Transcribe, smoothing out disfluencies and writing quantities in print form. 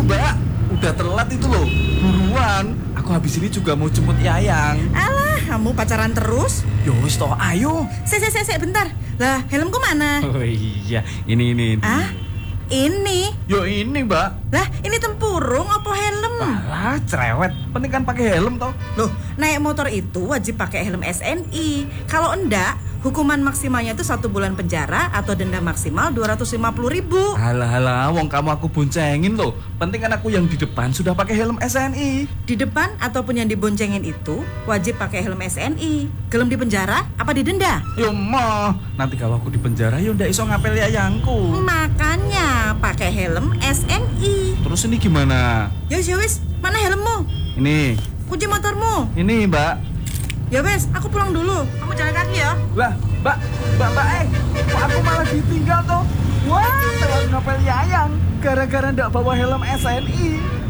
Mbak, udah telat itu loh. Buruan, aku habis ini juga mau jemput Yayang. Alah, kamu pacaran terus? Yo wis toh, ayo. Sek, bentar. Lah, helmku mana? Oh iya, ini. Ah, ini? Yo ini Mbak. Lah, ini tempurung apa helm? Alah, cerewet. Penting kan pakai helm toh. Loh, naik motor itu wajib pakai helm SNI. Kalau enggak, hukuman maksimalnya itu 1 bulan penjara atau denda maksimal 250.000. Alah, wong kamu aku boncengin loh. Penting kan aku yang di depan sudah pakai helm SNI. Di depan ataupun yang diboncengin itu wajib pakai helm SNI. Gelem di penjara apa didenda? Yo mah, nanti kalau aku di penjara yo ndak iso ngapel Yayangku. Makanya pakai helm SNI. Terus ini gimana? Yowis, mana helmmu? Ini, Kunci motormu. ini Mbak. Ya wes, aku pulang dulu. Kamu jalan kaki ya. Lah, Mbak, kok aku malah ditinggal toh? Wah, telat ngapel Yayang gara-gara ndak bawa helm SNI.